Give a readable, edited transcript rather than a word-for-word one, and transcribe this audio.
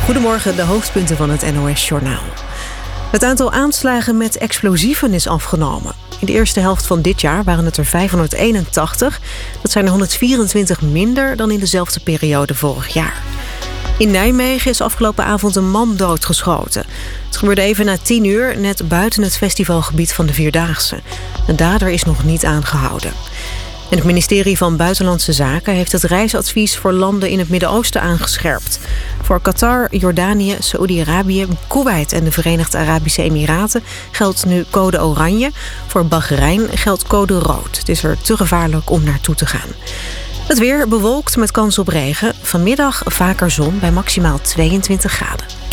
Goedemorgen, de hoofdpunten van het NOS-journaal. Het aantal aanslagen met explosieven is afgenomen. In de eerste helft van dit jaar waren het er 581. Dat zijn er 124 minder dan in dezelfde periode vorig jaar. In Nijmegen is afgelopen avond een man doodgeschoten. Het gebeurde even na 10:00, net buiten het festivalgebied van de Vierdaagse. De dader is nog niet aangehouden. En het ministerie van Buitenlandse Zaken heeft het reisadvies voor landen in het Midden-Oosten aangescherpt. Voor Qatar, Jordanië, Saoedi-Arabië, Koeweit en de Verenigde Arabische Emiraten geldt nu code oranje. Voor Bahrein geldt code rood. Het is er te gevaarlijk om naartoe te gaan. Het weer bewolkt met kans op regen. Vanmiddag vaker zon bij maximaal 22 graden.